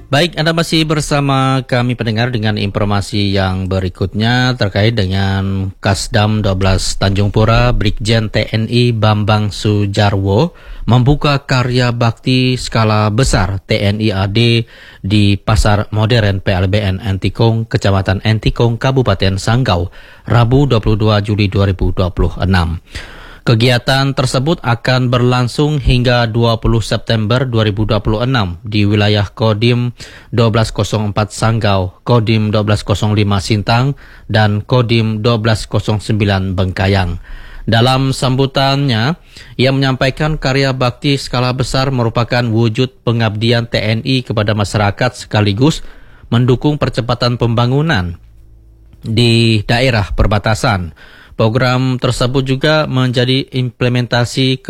Baik, Anda masih bersama kami pendengar dengan informasi yang berikutnya terkait dengan Kasdam 12 Tanjung Pura Brigjen TNI Bambang Sujarwo membuka karya bakti skala besar TNI AD di Pasar Modern PLBN Entikong, Kecamatan Entikong, Kabupaten Sanggau, Rabu 22 Juli 2026. Kegiatan tersebut akan berlangsung hingga 20 September 2026 di wilayah Kodim 1204 Sanggau, Kodim 1205 Sintang, dan Kodim 1209 Bengkayang. Dalam sambutannya, ia menyampaikan karya bakti skala besar merupakan wujud pengabdian TNI kepada masyarakat sekaligus mendukung percepatan pembangunan di daerah perbatasan. Program tersebut juga menjadi implementasi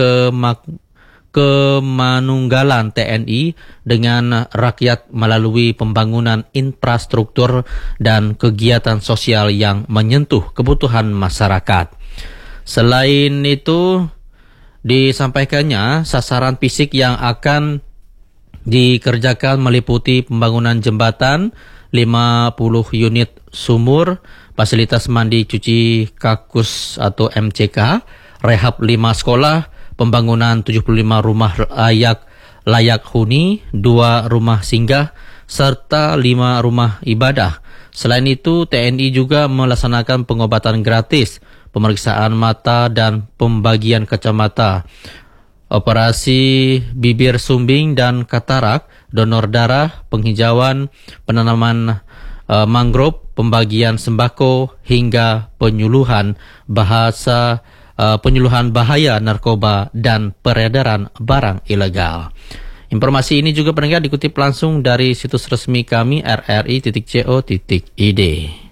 kemanunggalan TNI dengan rakyat melalui pembangunan infrastruktur dan kegiatan sosial yang menyentuh kebutuhan masyarakat. Selain itu, disampaikannya sasaran fisik yang akan dikerjakan meliputi pembangunan jembatan, 50 unit sumur, fasilitas mandi cuci kakus atau MCK, rehab 5 sekolah, pembangunan 75 rumah layak huni, 2 rumah singgah, serta 5 rumah ibadah. Selain itu, TNI juga melaksanakan pengobatan gratis, pemeriksaan mata dan pembagian kacamata, operasi bibir sumbing dan katarak, donor darah, penghijauan, penanaman mangrove, pembagian sembako, hingga penyuluhan bahaya narkoba dan peredaran barang ilegal. Informasi ini juga pendengar dikutip langsung dari situs resmi kami rri.co.id.